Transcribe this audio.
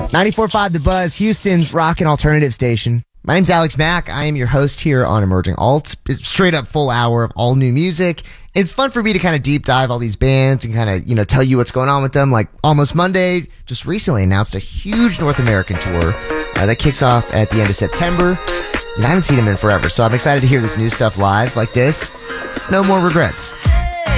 94.5 The Buzz, Houston's rock and alternative station. My name's Alex Mack. I am your host here on Emerging Alt. It's straight up full hour of all new music. It's fun for me to kind of deep dive all these bands and kind of, tell you what's going on with them. Like Almost Monday just recently announced a huge North American tour that kicks off at the end of September. And I haven't seen them in forever, so I'm excited to hear this new stuff live like this. It's No More Regrets.